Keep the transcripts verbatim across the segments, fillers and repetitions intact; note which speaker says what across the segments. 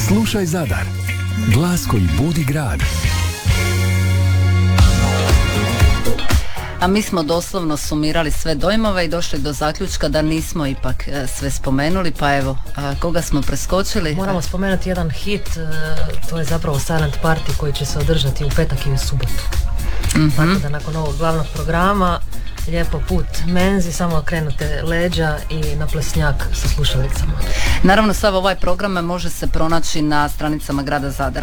Speaker 1: Slušaj Zadar, glas koji budi grad.
Speaker 2: A mi smo doslovno sumirali sve dojmove i došli do zaključka da nismo ipak e, sve spomenuli, pa evo, a, koga smo preskočili?
Speaker 3: Moramo spomenuti jedan hit, e, to je zapravo Silent Party koji će se održati u petak i u subotu. Mm-hmm. Tako da nakon ovog glavnog programa lijepo put menzi, samo okrenute leđa i na plesnjak sa slušalicama.
Speaker 2: Naravno, sav ovaj program može se pronaći na stranicama grada Zadra.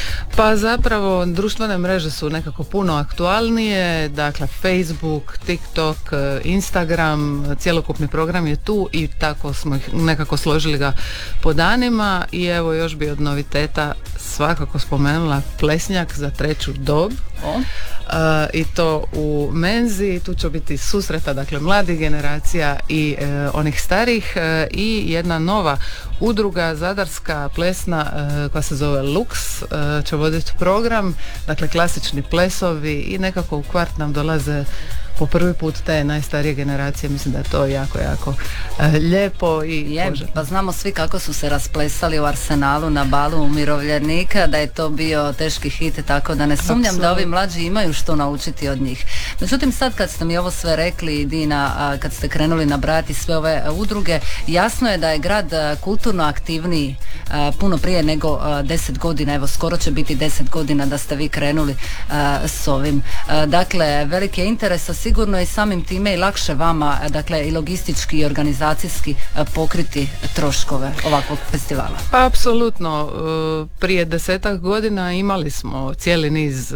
Speaker 4: Pa zapravo društvene mreže su nekako puno aktualnije, dakle Facebook, TikTok, Instagram, cjelokupni program je tu i tako smo ih nekako složili ga po danima. I evo još bi od noviteta svakako spomenula plesnjak za treću dob.
Speaker 2: O.
Speaker 4: Uh, i to u menzi, tu će biti susreta, dakle mladih generacija i uh, onih starih uh, i jedna nova udruga zadarska plesna uh, koja se zove Lux uh, će voditi program, dakle klasični plesovi i nekako u kvart nam dolaze po prvi put te najstarije generacije. Mislim da je to jako, jako uh, lijepo i
Speaker 2: je, pa znamo svi kako su se rasplesali u Arsenalu na balu umirovljenika, da je to bio teški hit, tako da ne sumnjam Absolut. Da ovi mlađi imaju što naučiti od njih. Međutim, sad kad ste mi ovo sve rekli, Dina, a, kad ste krenuli nabrajati sve ove a, udruge, jasno je da je grad a, kulturno aktivniji a, puno prije nego a, deset godina, evo skoro će biti deset godina da ste vi krenuli a, s ovim. A, dakle, veliki je interes, a sigurno i samim time i lakše vama, dakle i logistički i organizacijski pokriti troškove ovakvog festivala.
Speaker 4: Pa apsolutno, prije desetak godina imali smo cijeli niz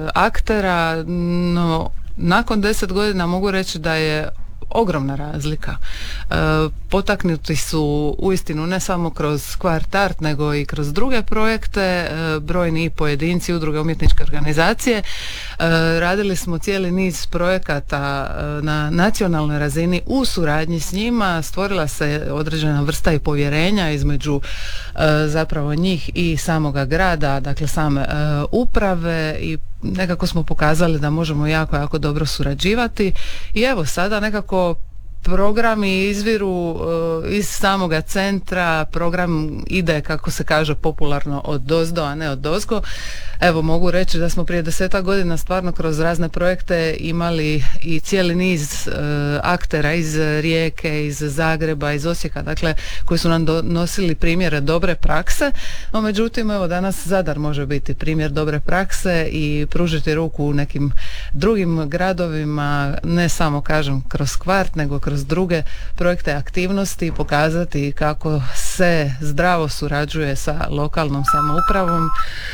Speaker 4: aktera, no nakon deset godina mogu reći da je ogromna razlika. E, potaknuti su uistinu ne samo kroz Kvart Art, nego i kroz druge projekte, e, brojni pojedinci, udruge, umjetničke organizacije. E, radili smo cijeli niz projekata e, na nacionalnoj razini u suradnji s njima, stvorila se određena vrsta i povjerenja između e, zapravo njih i samoga grada, dakle same e, uprave, i nekako smo pokazali da možemo jako, jako dobro surađivati i evo sada nekako programi izviru uh, iz samoga centra, program ide, kako se kaže popularno, od dozdo, a ne od dozgo. Evo mogu reći da smo prije desetak godina stvarno kroz razne projekte imali i cijeli niz uh, aktera iz Rijeke, iz Zagreba, iz Osijeka, dakle koji su nam donosili primjere dobre prakse, no međutim evo danas Zadar može biti primjer dobre prakse i pružiti ruku u nekim drugim gradovima, ne samo kažem kroz Kvart, nego kroz druge projekte, aktivnosti i pokazati kako se zdravo surađuje sa lokalnom samoupravom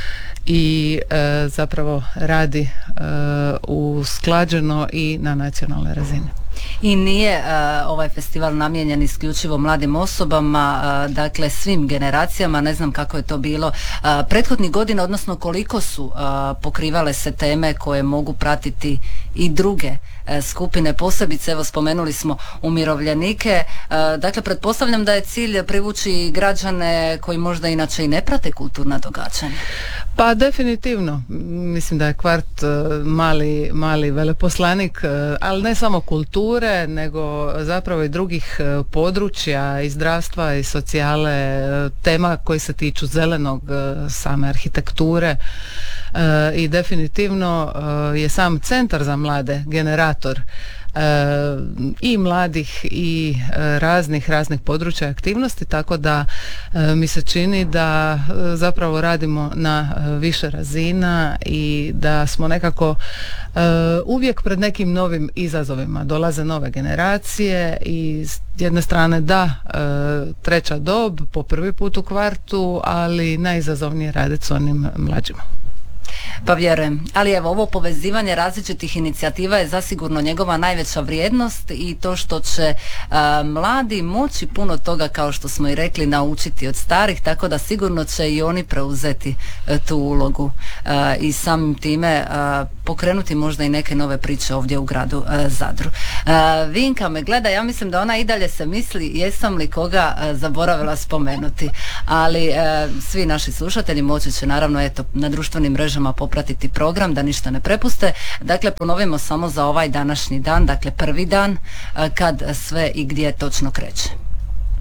Speaker 4: i e, zapravo radi e, usklađeno i na nacionalnoj razini.
Speaker 2: I nije uh, ovaj festival namijenjen isključivo mladim osobama, uh, dakle svim generacijama, ne znam kako je to bilo uh, prethodnih godina, odnosno koliko su uh, pokrivale se teme koje mogu pratiti i druge uh, skupine, posebice, evo spomenuli smo umirovljenike, uh, dakle pretpostavljam da je cilj privući građane koji možda inače i ne prate kulturna događanja.
Speaker 4: Pa definitivno, mislim da je Kvart uh, mali, mali veleposlanik, uh, ali ne samo kulture, nego zapravo i drugih uh, područja, i zdravstva, i socijale, uh, tema koji se tiču zelenog, uh, same arhitekture, uh, i definitivno uh, je sam centar za mlade generator Uh, i mladih i uh, raznih raznih područja aktivnosti, tako da uh, mi se čini da uh, zapravo radimo na uh, više razina i da smo nekako uh, uvijek pred nekim novim izazovima. Dolaze nove generacije i s jedne strane da, uh, treća dob po prvi put u Kvartu, ali najizazovnije raditi s onim mlađima.
Speaker 2: Pa vjerujem, ali evo ovo povezivanje različitih inicijativa je zasigurno njegova najveća vrijednost i to što će a, mladi moći puno toga, kao što smo i rekli, naučiti od starih, tako da sigurno će i oni preuzeti a, tu ulogu a, i samim time a, pokrenuti možda i neke nove priče ovdje u gradu a, Zadru. A, Vinka me gleda, ja mislim da ona i dalje se misli jesam li koga a, zaboravila spomenuti, ali a, svi naši slušatelji moći će naravno eto na društvenim mrežama popratiti program, da ništa ne prepuste. Dakle, ponovimo samo za ovaj današnji dan, dakle prvi dan, kad sve i gdje točno kreće.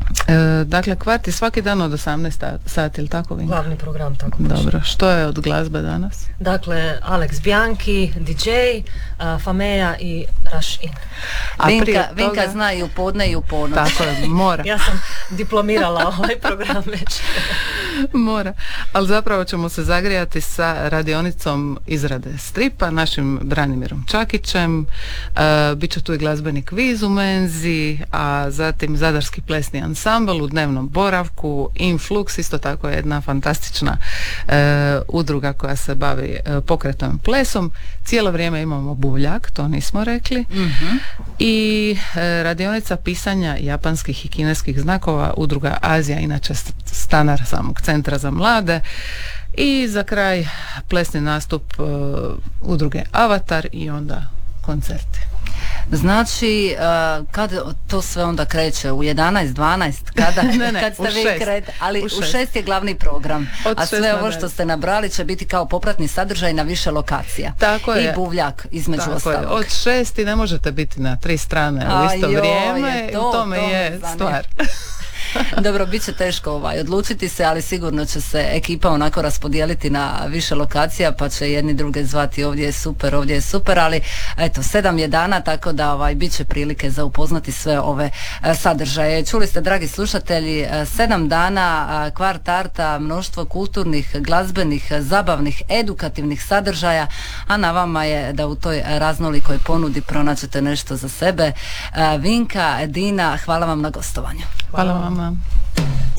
Speaker 4: E, dakle, kvart je svaki dan od osamnaest sati, ili tako, Vinka?
Speaker 3: Glavni program, tako baš.
Speaker 4: Dobro, što je od glazbe danas?
Speaker 3: Dakle, Alex Bianchi, D J, uh, Fameja i Rush In.
Speaker 4: A
Speaker 2: Vinka,
Speaker 4: prije toga-
Speaker 2: Vinka zna i u podne i u ponoć.
Speaker 4: Tako je, mora.
Speaker 3: Ja sam diplomirala ovaj program već.
Speaker 4: Mora. Ali zapravo ćemo se zagrijati sa radionicom izrade stripa, našim Branimirom Čakićem. E, Biće tu i glazbeni kviz u menzi, a zatim Zadarski plesni ansambl u dnevnom boravku, Influx, isto tako jedna fantastična e, udruga koja se bavi e, pokretom plesom. Cijelo vrijeme imamo buvljak, to nismo rekli.
Speaker 2: Mhm.
Speaker 4: I e, radionica pisanja japanskih i kineskih znakova, udruga Azija, inače st- stanar samog centra za mlade. I za kraj plesni nastup e, udruge Avatar i onda koncerti.
Speaker 2: Znači, uh, kad to sve onda kreće? U jedanaest, dvanaest? Kada?
Speaker 4: Ne, ne,
Speaker 2: kad ste
Speaker 4: u
Speaker 2: vi
Speaker 4: šest.
Speaker 2: kret- Ali
Speaker 4: U
Speaker 2: u
Speaker 4: šest.
Speaker 2: šest je glavni program.
Speaker 4: Od
Speaker 2: A
Speaker 4: šest
Speaker 2: sve ovo
Speaker 4: nadalje.
Speaker 2: što ste nabrali će biti kao popratni sadržaj na više lokacija.
Speaker 4: Tako je.
Speaker 2: I buvljak između
Speaker 4: Tako je.
Speaker 2: ostalog.
Speaker 4: Od šesti ne možete biti na tri strane u
Speaker 2: A
Speaker 4: isto
Speaker 2: joj,
Speaker 4: vrijeme,
Speaker 2: to-
Speaker 4: u tome
Speaker 2: to me
Speaker 4: je
Speaker 2: zanima.
Speaker 4: stvar.
Speaker 2: Dobro, bit će teško ovaj, odlučiti se, ali sigurno će se ekipa onako raspodijeliti na više lokacija, pa će jedni druge zvati ovdje je super, ovdje je super, ali eto, sedam je dana, tako da ovaj, bit će prilike za upoznati sve ove e, sadržaje. Čuli ste, dragi slušatelji, e, sedam dana, a, Kvart Arta, mnoštvo kulturnih, glazbenih, zabavnih, edukativnih sadržaja, a na vama je da u toj raznolikoj ponudi pronađete nešto za sebe. E, Vinka, Dina, hvala vam na gostovanju.
Speaker 4: Hvala vama.